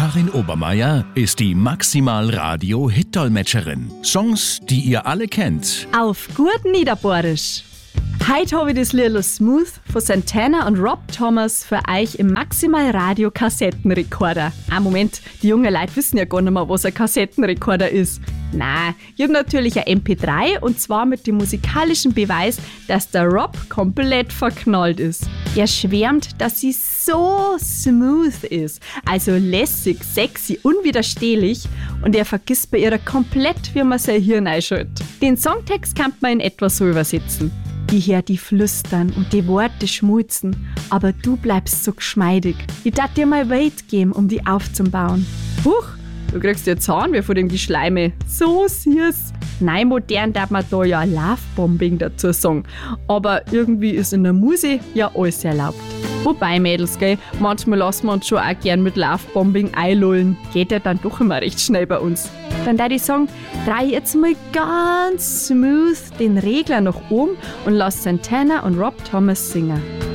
Karin Obermeier ist die Maximal Radio Hit-Dolmetscherin. Songs, die ihr alle kennt. Auf gut Niederbohrisch. Heute habe ich das Lied Smooth von Santana und Rob Thomas für euch im Maximal Radio Kassettenrekorder. Moment, die jungen Leute wissen ja gar nicht mehr, was ein Kassettenrekorder ist. Nein, ich habe natürlich ein MP3 und zwar mit dem musikalischen Beweis, dass der Rob komplett verknallt ist. Er schwärmt, dass sie so smooth ist, also lässig, sexy, unwiderstehlich und er vergisst bei ihr komplett, wie man sein Hirn einschaltet. Den Songtext kann man in etwa so übersetzen. Ich hör die flüstern und die Worte schmulzen, aber du bleibst so geschmeidig. Ich darf dir mal Weight geben, um die aufzubauen. Huch, du kriegst ja Zahn wie von dem Geschleime. So süß. Nein, modern darf man da ja Lovebombing dazu sagen. Aber irgendwie ist in der Musik ja alles erlaubt. Wobei, Mädels, gell, manchmal lassen wir uns schon auch gern mit Lovebombing einlullen. Geht ja dann doch immer recht schnell bei uns. Dann da ich sagen, dreh jetzt mal ganz smooth den Regler nach oben und lass Santana und Rob Thomas singen.